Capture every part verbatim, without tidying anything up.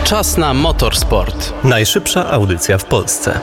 Czas na motorsport. Najszybsza audycja w Polsce,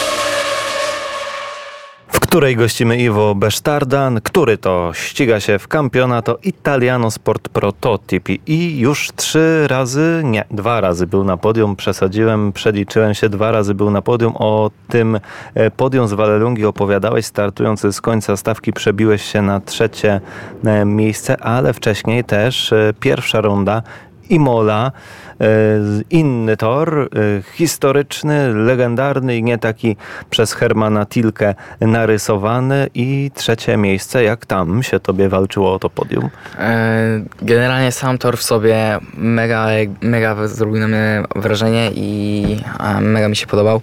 w której gościmy Ivo Besztárdan, który to ściga się w Campionato Italiano Sport Prototipi i już trzy razy, nie, dwa razy był na podium, przesadziłem, przeliczyłem się, dwa razy był na podium. O tym podium z Vallelungi opowiadałeś, startując z końca stawki przebiłeś się na trzecie miejsce, ale wcześniej też pierwsza runda Imola, inny tor, historyczny, legendarny i nie taki przez Hermana Tilke narysowany, i trzecie miejsce. Jak tam się tobie walczyło o to podium? Generalnie sam tor w sobie mega, mega zrobił na mnie wrażenie i mega mi się podobał.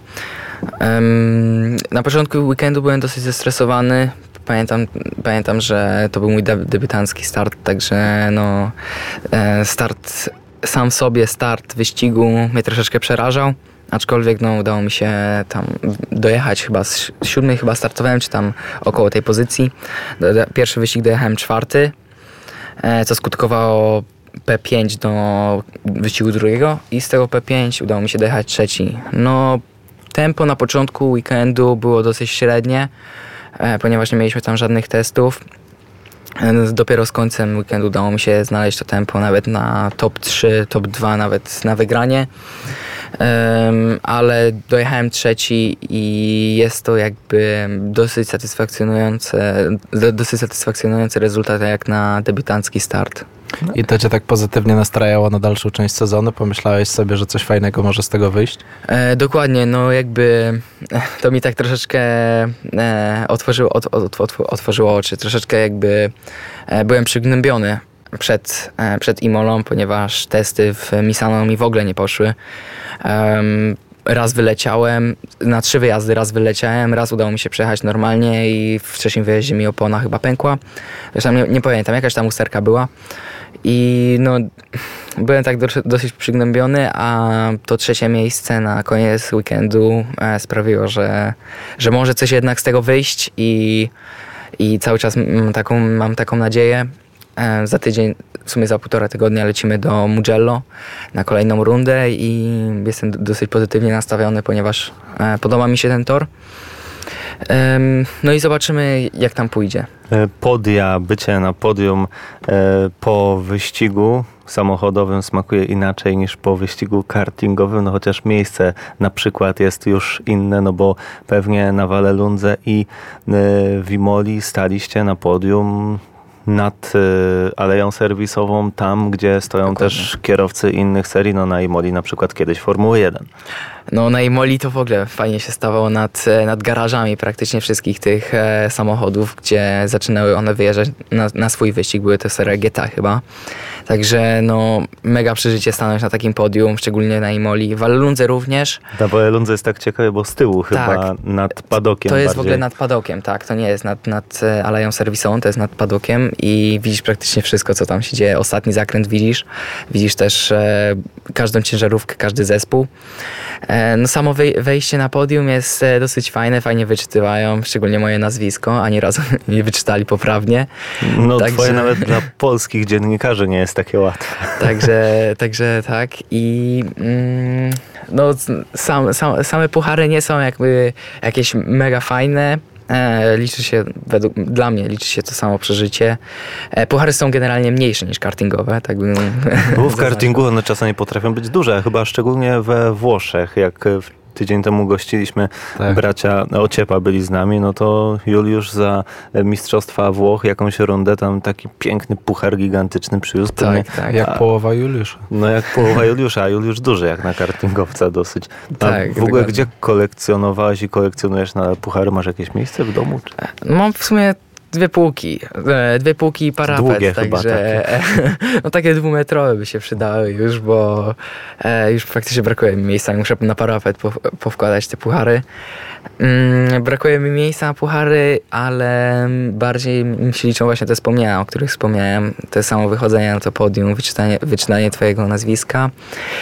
Na początku weekendu byłem dosyć zestresowany. Pamiętam, pamiętam, że to był mój debiutancki start, także no start sam w sobie, start wyścigu mnie troszeczkę przerażał, aczkolwiek no udało mi się tam dojechać chyba z siódmej, chyba startowałem, czy tam około tej pozycji. Pierwszy wyścig dojechałem czwarty, co skutkowało P pięć do wyścigu drugiego i z tego P pięć udało mi się dojechać trzeci. No tempo na początku weekendu było dosyć średnie, ponieważ nie mieliśmy tam żadnych testów. Dopiero z końcem weekendu udało mi się znaleźć to tempo nawet na top trzy, top dwa, nawet na wygranie. Um, ale dojechałem trzeci i jest to jakby dosyć satysfakcjonujące, dosyć satysfakcjonujący rezultat jak na debiutancki start. I to cię tak pozytywnie nastrajało na dalszą część sezonu? Pomyślałeś sobie, że coś fajnego może z tego wyjść? E, dokładnie, no jakby to mi tak troszeczkę e, otworzyło, ot, ot, ot, otworzyło oczy. Troszeczkę jakby e, byłem przygnębiony przed, e, przed Imolą, ponieważ testy w Misano mi w ogóle nie poszły. Um, Raz wyleciałem, na trzy wyjazdy raz wyleciałem, raz udało mi się przejechać normalnie i w trzecim wyjeździe mi opona chyba pękła. Zresztą nie, nie pamiętam, jakaś tam usterka była. I no, byłem tak dosyć, dosyć przygnębiony, a to trzecie miejsce na koniec weekendu e, sprawiło, że, że może coś jednak z tego wyjść i, i cały czas mam taką, mam taką nadzieję. E, za tydzień, w sumie za półtora tygodnia lecimy do Mugello na kolejną rundę i jestem dosyć pozytywnie nastawiony, ponieważ e, podoba mi się ten tor. E, no i zobaczymy, jak tam pójdzie. Podia, bycie na podium e, po wyścigu samochodowym smakuje inaczej niż po wyścigu kartingowym, no chociaż miejsce na przykład jest już inne, no bo pewnie na Vallelundze i e, w Imoli staliście na podium nad y, aleją serwisową, tam gdzie stoją Dokładnie. Też kierowcy innych serii, no na Imoli na przykład kiedyś Formuły jeden. No na Imoli to w ogóle fajnie się stawało nad, nad garażami praktycznie wszystkich tych e, samochodów, gdzie zaczynały one wyjeżdżać na, na swój wyścig, były to seria G T A chyba. Także no mega przeżycie stanąć na takim podium, szczególnie na Imoli. W Vallelundze również. Na Vallelundze jest tak ciekawe, bo z tyłu tak, chyba nad padokiem. To jest bardziej. W ogóle nad padokiem, tak. To nie jest nad, nad aleją serwisową, to jest nad padokiem i widzisz praktycznie wszystko, co tam się dzieje. Ostatni zakręt widzisz. Widzisz też e, każdą ciężarówkę, każdy zespół. E, no samo wej- wejście na podium jest e, dosyć fajne, fajnie wyczytywają, szczególnie moje nazwisko, ani razu nie wyczytali poprawnie. No także... twoje nawet dla polskich dziennikarzy nie jest takie łatwe. Także, także tak i mm, no sam, sam, same puchary nie są jakby jakieś mega fajne. E, liczy się, według, dla mnie liczy się to samo przeżycie. E, puchary są generalnie mniejsze niż kartingowe. Tak bym Bo w kartingu one czasami potrafią być duże, chyba szczególnie we Włoszech, jak w tydzień temu gościliśmy tak. bracia Ociepa byli z nami, no to Juliusz za Mistrzostwa Włoch jakąś rundę tam taki piękny puchar gigantyczny przywiózł. Tak, pewnie, tak. Jak a, połowa Juliusza. No jak połowa Juliusza, a Juliusz duży jak na kartingowca dosyć. A tak, w ogóle dokładnie. Gdzie kolekcjonowałeś i kolekcjonujesz na puchary? Masz jakieś miejsce w domu? Czy? Mam w sumie dwie półki. Dwie półki i parapet. Długie także, chyba takie. No takie dwumetrowe by się przydały już, bo e, już faktycznie brakuje mi miejsca. Muszę na parapet po, powkładać te puchary. Mm, brakuje mi miejsca na puchary, ale bardziej mi się liczą właśnie te wspomnienia, o których wspomniałem. To samo wychodzenie na to podium, wyczytanie, wyczytanie twojego nazwiska.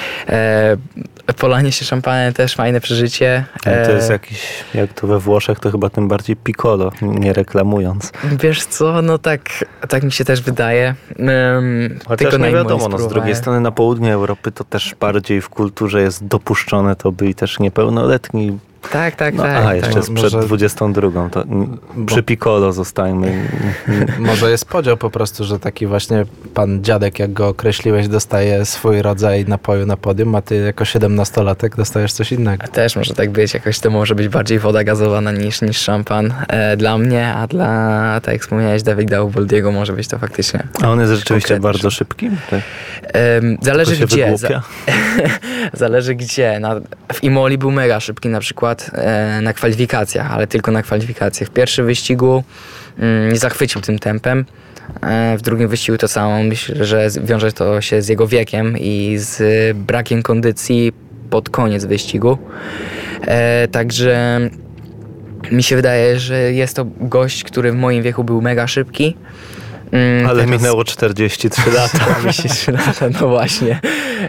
E, polanie się szampanem też fajne przeżycie. E, to jest jakiś, jak to we Włoszech, to chyba tym bardziej piccolo, nie reklamując. Wiesz co, no tak, tak mi się też wydaje. Um, Chociaż tylko nie wiadomo, no z drugiej spróbowałem. strony na południu Europy to też bardziej w kulturze jest dopuszczone to byli też niepełnoletni. Tak, tak, No, tak. aha, tak. jeszcze sprzed Może- dwudziestą drugą. To n- przy Piccolo zostańmy. Może jest podział po prostu, że taki właśnie pan dziadek, jak go określiłeś, dostaje swój rodzaj napoju na podium, a ty jako siedemnastolatek dostajesz coś innego. Też może tak być, jakoś to może być bardziej woda gazowana niż, niż szampan e, dla mnie, a dla, tak jak wspomniałeś, Davida Uboldiego może być to faktycznie. A on jest rzeczywiście Konkretnie. bardzo szybki? Tak. Em, zależy To się gdzie. wygłupia? Zależy gdzie. Na, w Imoli był mega szybki na przykład e, na kwalifikacjach, ale tylko na kwalifikacjach. W pierwszym wyścigu mm, nie zachwycił tym tempem. E, w drugim wyścigu to samo. Myślę, że z- wiąże to się z jego wiekiem i z brakiem kondycji pod koniec wyścigu. E, także mi się wydaje, że jest to gość, który w moim wieku był mega szybki. Mm, Ale teraz- minęło czterdzieści trzy lata. czterdzieści trzy lata, no właśnie.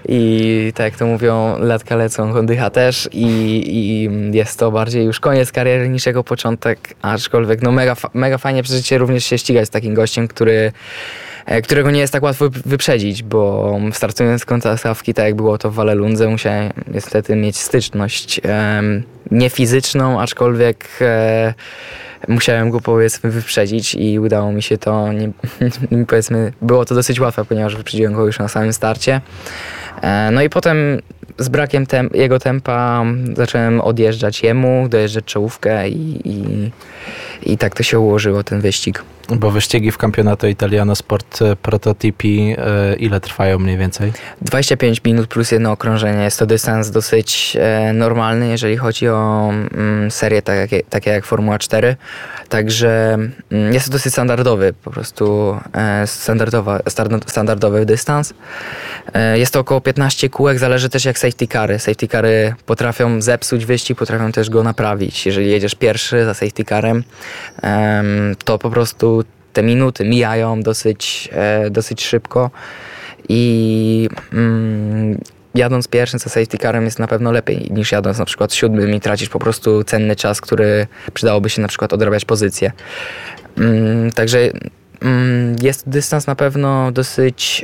I tak jak to mówią, latka lecą, kondycha też i, i jest to bardziej już koniec kariery niż jego początek, aczkolwiek no mega, fa- mega fajnie przeżycie również się ścigać z takim gościem, który e, którego nie jest tak łatwo wy- wyprzedzić, bo startując z kąta stawki, tak jak było to w Vallelundze, musiałem niestety mieć styczność em, nie fizyczną, aczkolwiek e, musiałem go powiedzmy wyprzedzić i udało mi się to, nie, powiedzmy, było to dosyć łatwe, ponieważ wyprzedziłem go już na samym starcie. E, No i potem z brakiem tem- jego tempa zacząłem odjeżdżać jemu, dojeżdżać czołówkę i, i, i tak to się ułożyło, ten wyścig. Bo wyścigi w Campionato Italiano Sport Prototipi e, ile trwają mniej więcej? dwadzieścia pięć minut plus jedno okrążenie. Jest to dystans dosyć e, normalny, jeżeli chodzi o mm, serię takie, takie jak Formuła cztery. Także mm, jest to dosyć standardowy, po prostu e, standardowa, star- standardowy dystans. E, jest to około piętnaście kółek, zależy też jak safety cary. Safety cary potrafią zepsuć wyścig, potrafią też go naprawić. Jeżeli jedziesz pierwszy za safety carem, em, to po prostu te minuty mijają dosyć, e, dosyć szybko i mm, jadąc pierwszym za safety carem jest na pewno lepiej niż jadąc na przykład siódmym i tracisz po prostu cenny czas, który przydałoby się na przykład odrabiać pozycję. Mm, także mm, jest dystans na pewno dosyć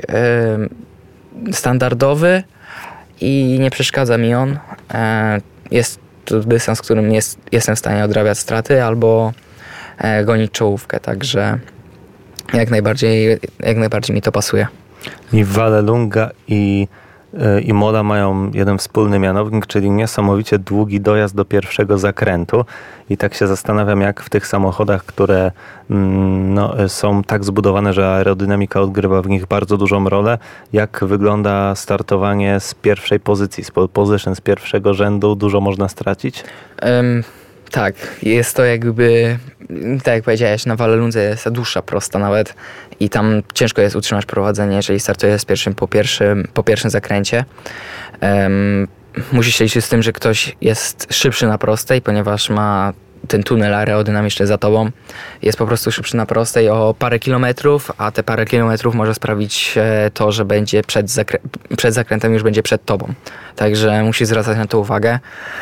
e, standardowy i nie przeszkadza mi on. E, jest to dystans, którym jest, jestem w stanie odrabiać straty albo e, gonić czołówkę, także jak najbardziej, jak najbardziej mi to pasuje. I Vallelunga i y, i Mola mają jeden wspólny mianownik, czyli niesamowicie długi dojazd do pierwszego zakrętu. I tak się zastanawiam, jak w tych samochodach, które mm, no, są tak zbudowane, że aerodynamika odgrywa w nich bardzo dużą rolę, jak wygląda startowanie z pierwszej pozycji, z pole position, z pierwszego rzędu, dużo można stracić? Um, tak, jest to jakby, tak jak powiedziałeś, na Vallelundze jest ta dłuższa prosta nawet i tam ciężko jest utrzymać prowadzenie, jeżeli startujesz z pierwszym po pierwszym, po pierwszym zakręcie. Um, musisz się liczyć z tym, że ktoś jest szybszy na prostej, ponieważ ma ten tunel aerodynamiczny za tobą. Jest po prostu szybszy na prostej o parę kilometrów, a te parę kilometrów może sprawić to, że będzie przed, zakrę- przed zakrętem już będzie przed tobą. Także musisz zwracać na to uwagę.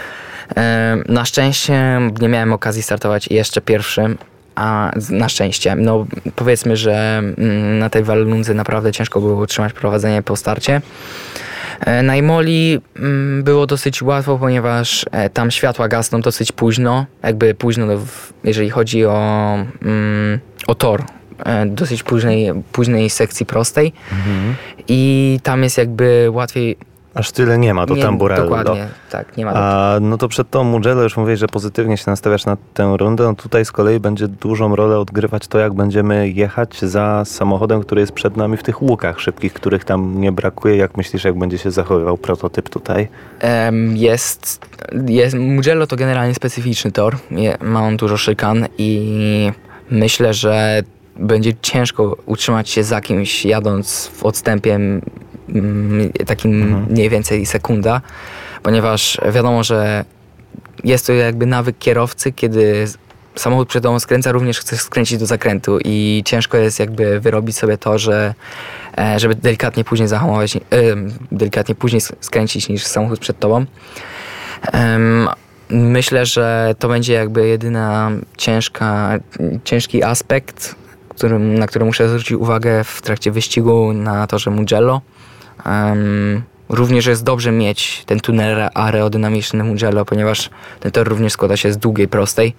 Na szczęście nie miałem okazji startować jeszcze pierwszym, a na szczęście, no powiedzmy, że na tej Vallelundze naprawdę ciężko było utrzymać prowadzenie po starcie. Na Imoli było dosyć łatwo, ponieważ tam światła gasną dosyć późno, jakby późno, jeżeli chodzi o, o tor, dosyć późnej, późnej sekcji prostej mhm. i tam jest jakby łatwiej. Aż tyle nie ma do nie, Tamburello. Dokładnie, tak, nie ma. A no to przed tą Mugello już mówiłeś, że pozytywnie się nastawiasz na tę rundę. No tutaj z kolei będzie dużą rolę odgrywać to, jak będziemy jechać za samochodem, który jest przed nami w tych łukach szybkich, których tam nie brakuje. Jak myślisz, jak będzie się zachowywał prototyp tutaj? Um, jest, jest, Mugello to generalnie specyficzny tor. Ma on dużo szykan i myślę, że będzie ciężko utrzymać się za kimś jadąc w odstępie takim mhm. mniej więcej sekunda, ponieważ wiadomo, że jest to jakby nawyk kierowcy, kiedy samochód przed tobą skręca, również chcesz skręcić do zakrętu i ciężko jest jakby wyrobić sobie to, że żeby delikatnie później zahamować, delikatnie później skręcić niż samochód przed tobą. Myślę, że to będzie jakby jedyna ciężka, ciężki aspekt, którym, na który muszę zwrócić uwagę w trakcie wyścigu na torze Mugello. Um, również jest dobrze mieć ten tunel aerodynamiczny Mugello, ponieważ ten tor również składa się z długiej, prostej,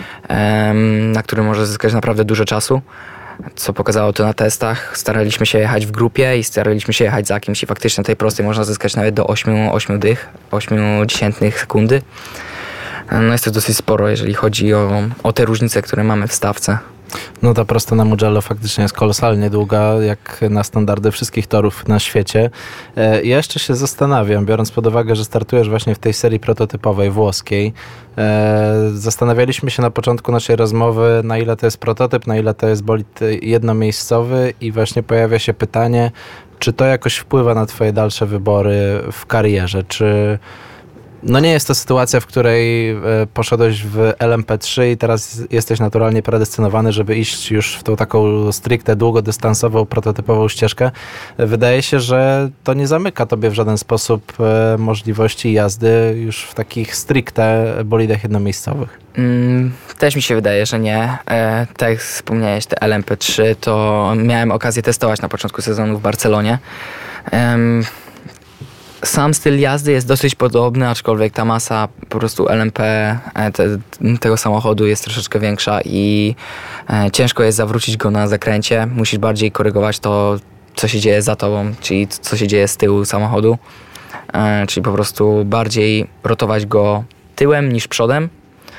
um, na którym można zyskać naprawdę dużo czasu, co pokazało to na testach. Staraliśmy się jechać w grupie i staraliśmy się jechać za kimś i faktycznie na tej prostej można zyskać nawet do ośmiu dych, ośmiu dziesiętnych sekundy. No jest to dosyć sporo, jeżeli chodzi o, o te różnice, które mamy w stawce. No ta prosta na Mugello faktycznie jest kolosalnie długa, jak na standardy wszystkich torów na świecie. Ja jeszcze się zastanawiam, biorąc pod uwagę, że startujesz właśnie w tej serii prototypowej włoskiej. Zastanawialiśmy się na początku naszej rozmowy, na ile to jest prototyp, na ile to jest bolid jednomiejscowy i właśnie pojawia się pytanie, czy to jakoś wpływa na twoje dalsze wybory w karierze, czy... No nie jest to sytuacja, w której poszedłeś w L M P trzy i teraz jesteś naturalnie predestynowany, żeby iść już w tą taką stricte długodystansową, prototypową ścieżkę. Wydaje się, że to nie zamyka tobie w żaden sposób możliwości jazdy już w takich stricte bolidach jednomiejscowych. Mm, też mi się wydaje, że nie. E, tak jak wspomniałeś, te L M P trzy to miałem okazję testować na początku sezonu w Barcelonie. Um, Sam styl jazdy jest dosyć podobny, aczkolwiek ta masa po prostu L M P te, tego samochodu jest troszeczkę większa i e, ciężko jest zawrócić go na zakręcie. Musisz bardziej korygować to, co się dzieje za tobą, czyli co się dzieje z tyłu samochodu. E, czyli po prostu bardziej rotować go tyłem niż przodem.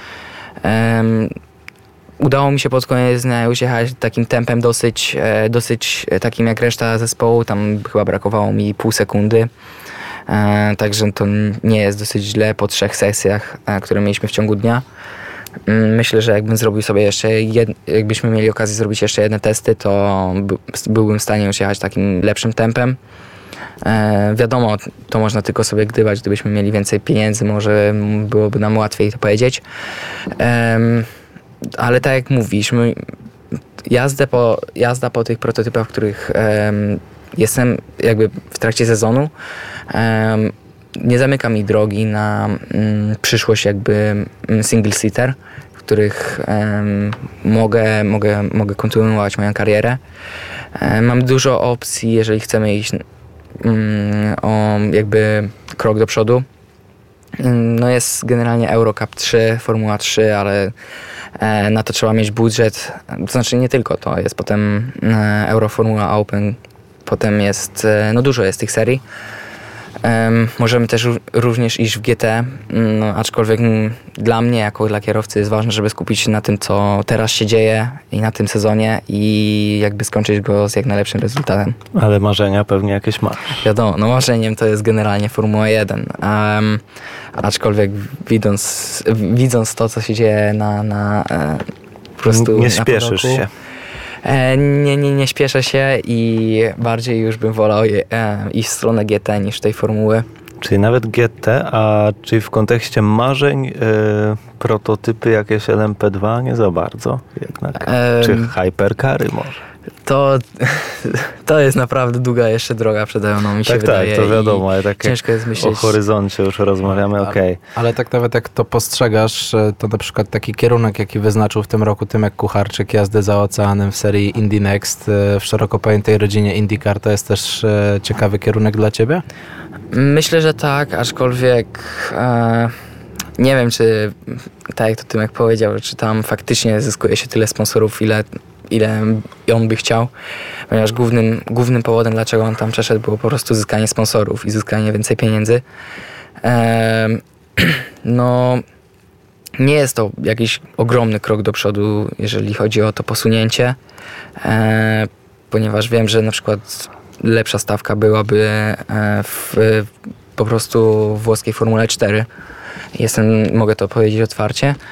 E, Udało mi się pod koniec dnia już jechać takim tempem dosyć, e, dosyć takim jak reszta zespołu. Tam chyba brakowało mi pół sekundy. E, także to nie jest dosyć źle po trzech sesjach, e, które mieliśmy w ciągu dnia. E, myślę, że jakbym zrobił sobie jeszcze jed, jakbyśmy mieli okazję zrobić jeszcze jedne testy, to by, byłbym w stanie już jechać takim lepszym tempem. E, wiadomo, to można tylko sobie gdybać, gdybyśmy mieli więcej pieniędzy, może byłoby nam łatwiej to powiedzieć. E, ale tak jak mówisz, my, jazdę po, jazda po tych prototypach, w których e, jestem jakby w trakcie sezonu, um, nie zamyka mi drogi na um, przyszłość jakby um, single seater, w których um, mogę, mogę, mogę kontynuować moją karierę. Um, mam dużo opcji, jeżeli chcemy iść um, o jakby krok do przodu. Um, no jest generalnie Eurocup trzy, Formuła trzy, ale e, na to trzeba mieć budżet, to znaczy nie tylko to, jest potem e, Euroformula Open. Potem jest, no dużo jest tych serii. Um, możemy też również iść w G T, no, aczkolwiek m, dla mnie, jako dla kierowcy, jest ważne, żeby skupić się na tym, co teraz się dzieje i na tym sezonie i jakby skończyć go z jak najlepszym rezultatem. Ale marzenia pewnie jakieś masz. Wiadomo, no marzeniem to jest generalnie Formuła jeden. Um, aczkolwiek widząc, widząc to, co się dzieje na, na e, po prostu nie na śpieszysz podoku, się. Nie, nie, nie śpieszę się i bardziej już bym wolał je, e, iść w stronę G T niż tej formuły. Czyli nawet G T, a czy w kontekście marzeń yy, prototypy jakieś L M P dwa nie za bardzo jednak? Um, czy hypercary może? To, to jest naprawdę długa jeszcze droga przede mną, mi się tak, wydaje. Tak, to wiadomo, ale tak ciężko jest myśleć. O horyzoncie już rozmawiamy, okej. Okay. Ale, ale tak nawet jak to postrzegasz, to na przykład taki kierunek, jaki wyznaczył w tym roku Tymek Kucharczyk, jazdę za oceanem w serii Indy Next w szeroko pojętej rodzinie IndyCar, to jest też ciekawy kierunek dla ciebie? Myślę, że tak, aczkolwiek e, nie wiem, czy tak jak to Tymek powiedział, czy tam faktycznie zyskuje się tyle sponsorów, ile ile on by chciał, ponieważ głównym, głównym powodem, dlaczego on tam przeszedł, było po prostu zyskanie sponsorów i zyskanie więcej pieniędzy. Ehm, no, nie jest to jakiś ogromny krok do przodu, jeżeli chodzi o to posunięcie, ehm, ponieważ wiem, że na przykład lepsza stawka byłaby w, po prostu w włoskiej Formule cztery. Jestem, mogę to powiedzieć otwarcie.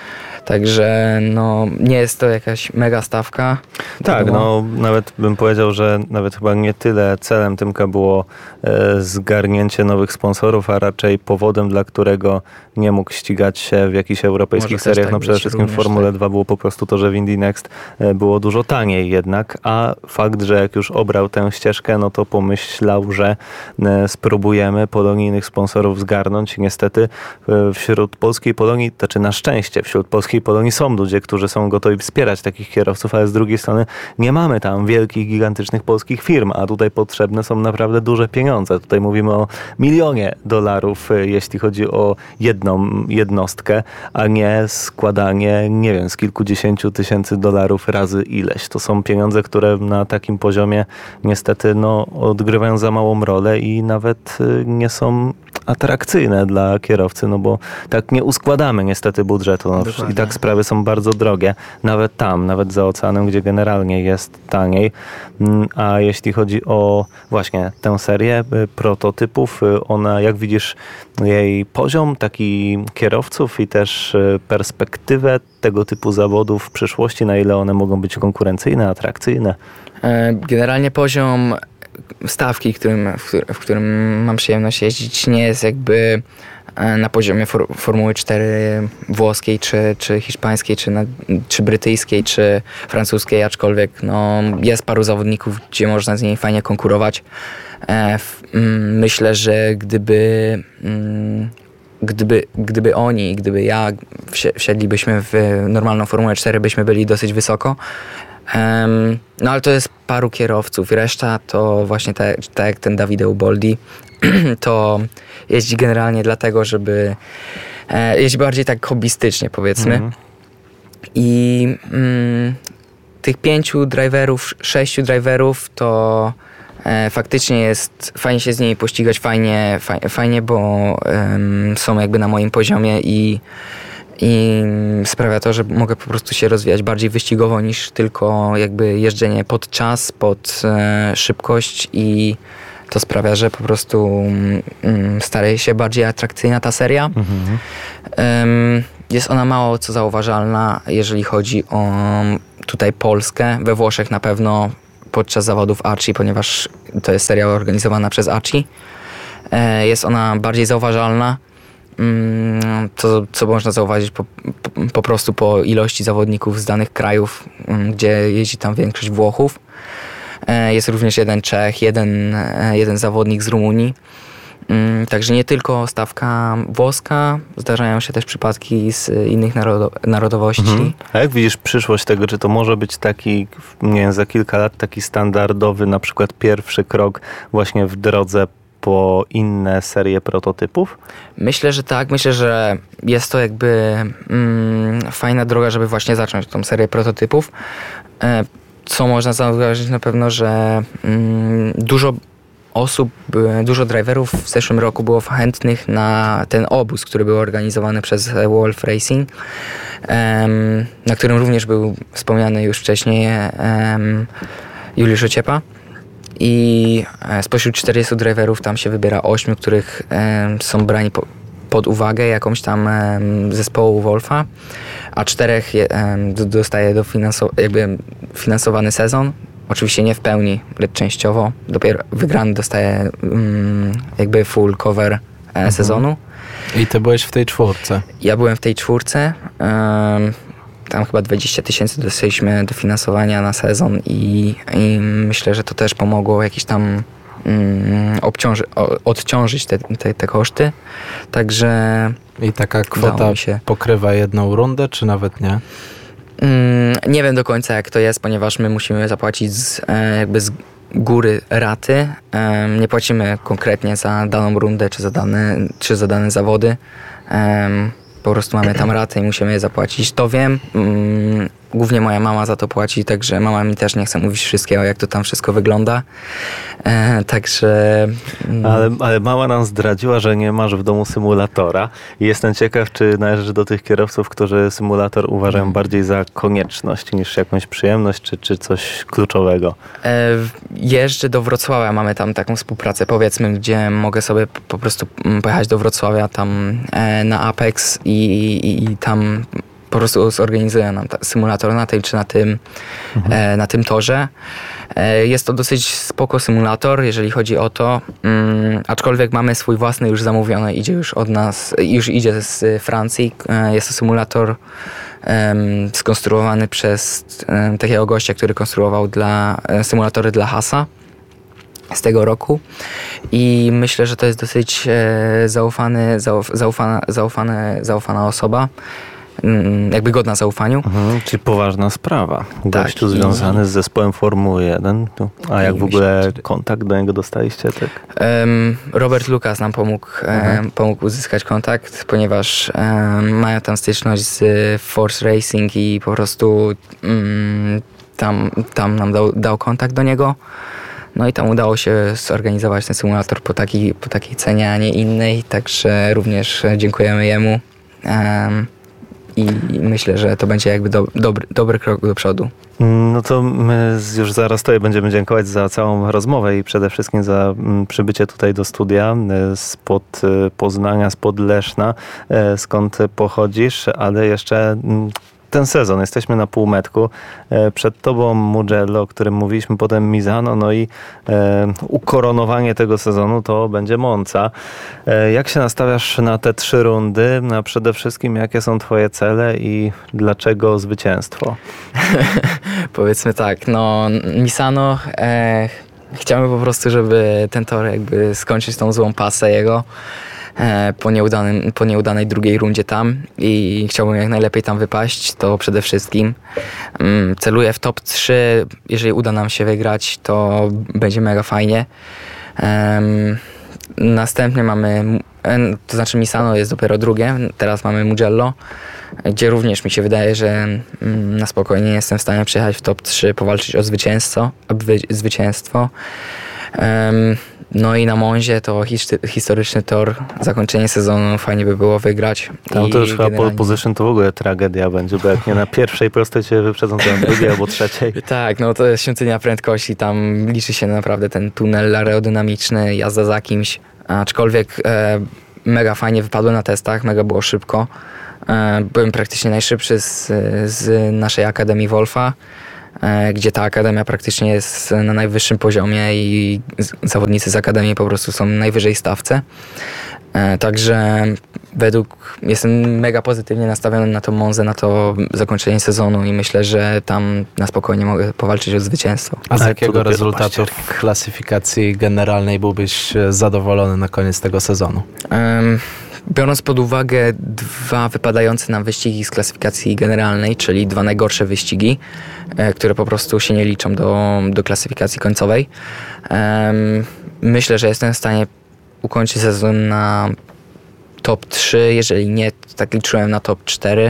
Także no, nie jest to jakaś mega stawka. Tak, no nawet bym powiedział, że nawet chyba nie tyle celem Tymka było e, zgarnięcie nowych sponsorów, a raczej powodem, dla którego nie mógł ścigać się w jakichś europejskich seriach. Tak no przede wszystkim w Formule tak. dwa było po prostu to, że w Indy Next e, było dużo taniej jednak, a fakt, że jak już obrał tę ścieżkę, no to pomyślał, że e, spróbujemy polonijnych sponsorów zgarnąć. Niestety e, wśród polskiej Polonii, to czy na szczęście wśród polskiej Polonii są ludzie, którzy są gotowi wspierać takich kierowców, ale z drugiej strony nie mamy tam wielkich, gigantycznych polskich firm, a tutaj potrzebne są naprawdę duże pieniądze. Tutaj mówimy o milionie dolarów, jeśli chodzi o jedną jednostkę, a nie składanie, nie wiem, z kilkudziesięciu tysięcy dolarów razy ileś. To są pieniądze, które na takim poziomie niestety no, odgrywają za małą rolę i nawet nie są atrakcyjne dla kierowcy, no bo tak nie uskładamy niestety budżetu. No, i tak sprawy są bardzo drogie. Nawet tam, nawet za oceanem, gdzie generalnie jest taniej. A jeśli chodzi o właśnie tę serię prototypów, ona, jak widzisz jej poziom, taki kierowców i też perspektywę tego typu zawodów w przyszłości, na ile one mogą być konkurencyjne, atrakcyjne? Generalnie poziom stawki, którym, w którym mam przyjemność jeździć, nie jest jakby na poziomie for, Formuły cztery włoskiej, czy, czy hiszpańskiej, czy, na, czy brytyjskiej, czy francuskiej, aczkolwiek no, jest paru zawodników, gdzie można z nimi fajnie konkurować. E, w, m, myślę, że gdyby, m, gdyby, gdyby oni, gdyby ja wsiedlibyśmy w normalną Formułę cztery, byśmy byli dosyć wysoko. Um, no ale to jest paru kierowców. Reszta to właśnie tak, tak jak ten Davide Uboldi, to jeździ generalnie dlatego, żeby e, jeździ bardziej tak hobbystycznie, powiedzmy. Mm. I mm, tych pięciu driverów, sześciu driverów to e, faktycznie jest, fajnie się z nimi pościgać, fajnie, faj, fajnie bo um, są jakby na moim poziomie i I sprawia to, że mogę po prostu się rozwijać bardziej wyścigowo niż tylko jakby jeżdżenie pod czas, pod e, szybkość i to sprawia, że po prostu mm, staje się bardziej atrakcyjna ta seria. Mhm. Um, jest ona mało co zauważalna, jeżeli chodzi o tutaj Polskę. We Włoszech na pewno podczas zawodów A C I, ponieważ to jest seria organizowana przez A C I. E, jest ona bardziej zauważalna. To, co można zauważyć po, po, po prostu po ilości zawodników z danych krajów, gdzie jeździ tam większość Włochów. Jest również jeden Czech, jeden, jeden zawodnik z Rumunii. Także nie tylko stawka włoska, zdarzają się też przypadki z innych narodo- narodowości. Mhm. A jak widzisz przyszłość tego, czy to może być taki, nie wiem, za kilka lat taki standardowy, na przykład pierwszy krok właśnie w drodze po inne serie prototypów? Myślę, że tak. Myślę, że jest to jakby mm, fajna droga, żeby właśnie zacząć tą serię prototypów. E, co można zauważyć na pewno, że mm, dużo osób, dużo driverów w zeszłym roku było chętnych na ten obóz, który był organizowany przez Wolf Racing, em, na którym również był wspomniany już wcześniej em, Juliusz Ociepa. I spośród czterdziestu driverów tam się wybiera ośmiu, których e, są brani po, pod uwagę jakąś tam e, zespołu Wolfa, a czterech je, e, dostaje dofinansow- jakby finansowany sezon. Oczywiście nie w pełni, lecz częściowo. Dopiero wygrany dostaje mm, jakby full cover e, mhm. sezonu. I ty byłeś w tej czwórce? Ja byłem w tej czwórce. E, Tam chyba dwadzieścia tysięcy dostaliśmy dofinansowania na sezon i, i myślę, że to też pomogło jakieś tam mm, obciąży, o, odciążyć te, te, te koszty. Także i taka kwota się pokrywa jedną rundę, czy nawet nie? Mm, nie wiem do końca jak to jest, ponieważ my musimy zapłacić z, e, jakby z góry raty. E, nie płacimy konkretnie za daną rundę, czy za dane, czy za dane zawody. E, Po prostu mamy tam raty i musimy je zapłacić. To wiem. Mm, głównie moja mama za to płaci, także mama mi też nie chce mówić wszystkiego, jak to tam wszystko wygląda. E, także... Mm. Ale, ale mama nam zdradziła, że nie masz w domu symulatora. I jestem ciekaw, czy należysz do tych kierowców, którzy symulator uważają bardziej za konieczność niż jakąś przyjemność, czy, czy coś kluczowego. E, jeżdżę do Wrocławia, mamy tam taką współpracę, powiedzmy, gdzie mogę sobie po prostu pojechać do Wrocławia tam e, na Apex i, i, i tam po prostu zorganizują nam ta, symulator na tym czy na tym, mhm. e, na tym torze. E, jest to dosyć spoko symulator, jeżeli chodzi o to, mm, aczkolwiek mamy swój własny już zamówiony, idzie już od nas, już idzie z Francji. E, jest to symulator e, skonstruowany przez e, takiego gościa, który konstruował dla, e, symulatory dla Haasa z tego roku i myślę, że to jest dosyć e, zaufany, zauf, zaufana, zaufane, zaufana osoba, mm, jakby godna zaufaniu. Mhm, czyli poważna sprawa. Tak, Gościu i- związany z zespołem Formuły jeden. Tu. A jak I w ogóle myślę, że- kontakt do niego dostaliście? Tak? Em, Robert Lucas nam pomógł, em, pomógł uzyskać kontakt, ponieważ em, mają tam styczność z Force Racing i po prostu mm, tam, tam nam dał, dał kontakt do niego. No i tam udało się zorganizować ten symulator po takiej, po takiej cenie, a nie innej, także również dziękujemy jemu. Em, I myślę, że to będzie jakby do, dobry, dobry krok do przodu. No to my z- już zaraz Tobie będziemy dziękować za całą rozmowę i przede wszystkim za mm, przybycie tutaj do studia e, spod e, Poznania, spod Leszna, e, skąd pochodzisz, ale jeszcze mm, ten sezon, jesteśmy na półmetku. E, Przed Tobą Mugello, o którym mówiliśmy, potem Misano, no i e, ukoronowanie tego sezonu to będzie Monza. E, Jak się nastawiasz na te trzy rundy? A przede wszystkim jakie są Twoje cele i dlaczego zwycięstwo? Powiedzmy tak, no Misano, e, chciałbym po prostu, żeby ten tor jakby skończyć tą złą pasę jego e, po, nieudanym, po nieudanej drugiej rundzie tam i chciałbym jak najlepiej tam wypaść, to przede wszystkim. Mm, celuję w top trzy, jeżeli uda nam się wygrać, to będzie mega fajnie. Em, Następnie mamy, e, to znaczy Misano jest dopiero drugie, teraz mamy Mugello, gdzie również mi się wydaje, że mm, na spokojnie jestem w stanie przyjechać w top trzy, powalczyć o zwycięstwo. wy- zwycięstwo. Em, No i na Monzie to his- historyczny tor, zakończenie sezonu, fajnie by było wygrać. Tam I to już chyba pole generalnie- position to w ogóle tragedia będzie, bo jak nie na pierwszej prostej cię wyprzedzą, to na drugiej albo trzeciej. Tak, no to jest świątynia prędkości, tam liczy się naprawdę ten tunel aerodynamiczny, jazda za kimś, aczkolwiek e, mega fajnie wypadłem na testach, mega było szybko. E, byłem praktycznie najszybszy z, z naszej Akademii Wolfa, e, gdzie ta akademia praktycznie jest na najwyższym poziomie i z, zawodnicy z akademii po prostu są najwyżej w stawce. E, Także według, jestem mega pozytywnie nastawiony na tą Monzę, na to zakończenie sezonu i myślę, że tam na spokojnie mogę powalczyć o zwycięstwo. A z Ale to jakiego dopiero rezultatu październik. w klasyfikacji generalnej byłbyś e, zadowolony na koniec tego sezonu? Em, Biorąc pod uwagę dwa wypadające nam wyścigi z klasyfikacji generalnej, czyli dwa najgorsze wyścigi, e, które po prostu się nie liczą do, do klasyfikacji końcowej, em, myślę, że jestem w stanie ukończyć sezon na top trzy, jeżeli nie, to tak liczyłem na top cztery.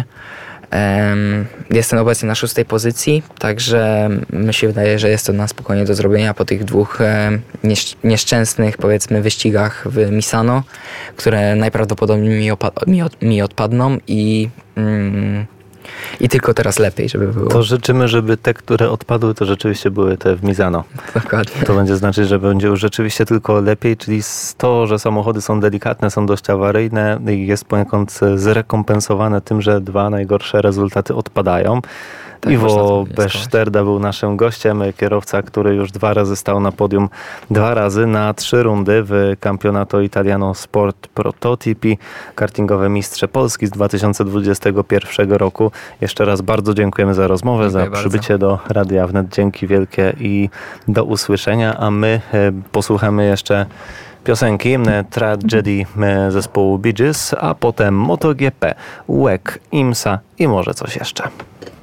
Em, Jestem obecnie na szóstej pozycji, także mi się wydaje, że jest to na spokojnie do zrobienia po tych dwóch em, niesz- nieszczęsnych, powiedzmy, wyścigach w Misano, które najprawdopodobniej mi, opa- mi, od- mi odpadną i, mm, i tylko teraz lepiej, żeby było. To życzymy, żeby te, które odpadły, to rzeczywiście były te w Misano. Dokładnie. To będzie znaczyć, że będzie już rzeczywiście tylko lepiej, czyli z to, że samochody są delikatne, są dość awaryjne i jest poniekąd zrekompensowane tym, że dwa najgorsze rezultaty odpadają. Tak, można Iwo to wnioskować. Beszterda był naszym gościem, kierowca, który już dwa razy stał na podium, dwa razy na trzy rundy w Campionato Italiano Sport Prototipi, kartingowe mistrze Polski z dwa tysiące dwudziestego pierwszego roku. Jeszcze raz bardzo dziękujemy za rozmowę, Dziękuję za bardzo. przybycie do Radia Wnet. Dzięki wielkie i do usłyszenia, a my e, posłuchamy jeszcze piosenki e, Tragedy e, zespołu Bee Gees, a potem MotoGP, W E C, IMSA i może coś jeszcze.